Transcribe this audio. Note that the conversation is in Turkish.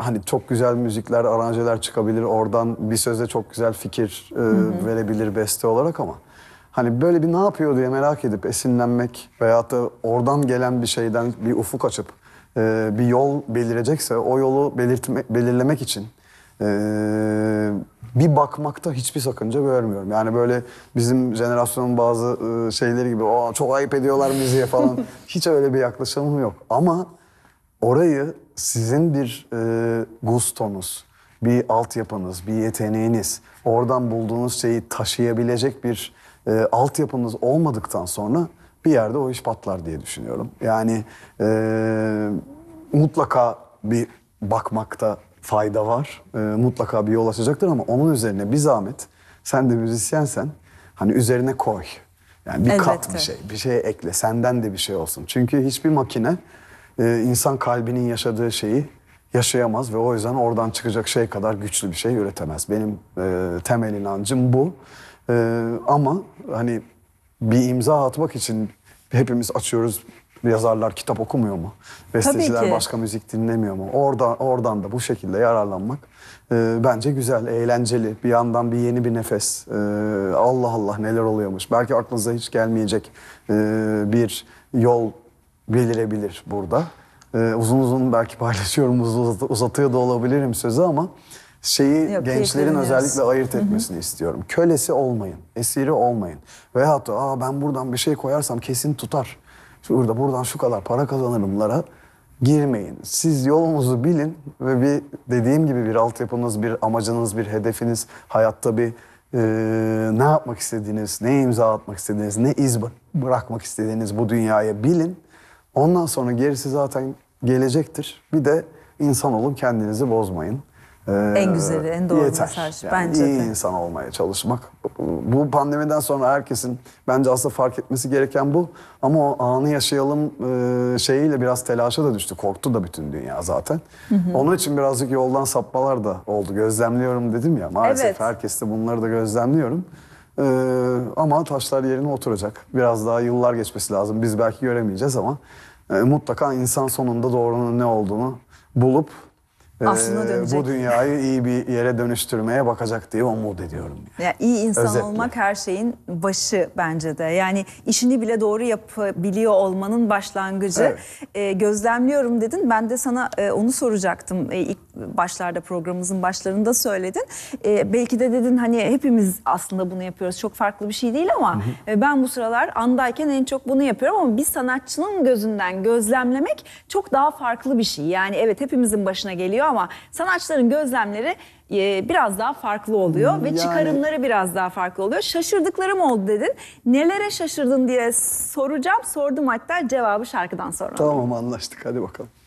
hani çok güzel müzikler, aranjeler çıkabilir. Oradan bir sözde çok güzel fikir verebilir beste olarak ama hani böyle bir ne yapıyor diye merak edip esinlenmek veyahut da oradan gelen bir şeyden bir ufuk açıp bir yol belirecekse o yolu belirlemek için bir bakmakta hiçbir sakınca görmüyorum. Yani böyle bizim jenerasyonun bazı şeyleri gibi çok ayıp ediyorlar müziğe falan hiç öyle bir yaklaşımım yok. Ama orayı sizin bir gustonuz, bir altyapınız, bir yeteneğiniz, oradan bulduğunuz şeyi taşıyabilecek bir altyapınız olmadıktan sonra bir yerde o iş patlar diye düşünüyorum. Yani mutlaka bir bakmakta fayda var. Mutlaka bir yol açacaktır ama onun üzerine bir zahmet, sen de müzisyensen hani üzerine koy. Yani bir kat bir şey, bir şeye ekle, senden de bir şey olsun. Çünkü hiçbir makine insan kalbinin yaşadığı şeyi yaşayamaz ve o yüzden oradan çıkacak şey kadar güçlü bir şey üretemez. Benim temel inancım bu. Ama hani bir imza atmak için hepimiz açıyoruz. Yazarlar kitap okumuyor mu? Besteciler başka müzik dinlemiyor mu? Oradan da bu şekilde yararlanmak bence güzel, eğlenceli. Bir yandan bir yeni bir nefes. Allah Allah neler oluyormuş. Belki aklınıza hiç gelmeyecek bir yol belirebilir burada. Uzun uzun belki paylaşıyorum, uzatıyor da olabilirim sözü ama gençlerin özellikle ayırt etmesini istiyorum. Kölesi olmayın, esiri olmayın. Veyahut da ben buradan bir şey koyarsam kesin tutar. Buradan şu kadar para kazanırımlara girmeyin. Siz yolunuzu bilin ve dediğim gibi bir altyapınız, bir amacınız, bir hedefiniz, hayatta bir ne yapmak istediğiniz, ne imza atmak istediğiniz, ne iz bırakmak istediğiniz bu dünyaya bilin. Ondan sonra gerisi zaten gelecektir. Bir de insan olun, kendinizi bozmayın. En güzeli, en doğru mesaj yani bence iyi insan olmaya çalışmak. Bu pandemiden sonra herkesin bence aslında fark etmesi gereken bu. Ama o anı yaşayalım şeyiyle biraz telaşa da düştü. Korktu da bütün dünya zaten. Onun için birazcık yoldan sapmalar da oldu. Gözlemliyorum dedim ya. Maalesef herkeste bunları da gözlemliyorum. Ama taşlar yerine oturacak. Biraz daha yıllar geçmesi lazım. Biz belki göremeyeceğiz ama mutlaka insan sonunda doğrunun ne olduğunu bulup bu dünyayı iyi bir yere dönüştürmeye bakacak diye umut ediyorum. Yani iyi insan olmak her şeyin başı bence de. Yani işini bile doğru yapabiliyor olmanın başlangıcı. Gözlemliyorum dedin. Ben de sana onu soracaktım. İlk başlarda, programımızın başlarında söyledin. Belki de dedin hani hepimiz aslında bunu yapıyoruz. Çok farklı bir şey değil ama ben bu sıralar andayken en çok bunu yapıyorum ama bir sanatçının gözünden gözlemlemek çok daha farklı bir şey. Yani evet hepimizin başına geliyor ama sanatçıların gözlemleri biraz daha farklı oluyor ve çıkarımları biraz daha farklı oluyor. Şaşırdıklarım oldu dedin. Nelere şaşırdın diye soracağım. Sordum hatta, cevabı şarkıdan sonra. Tamam, anlaştık, hadi bakalım.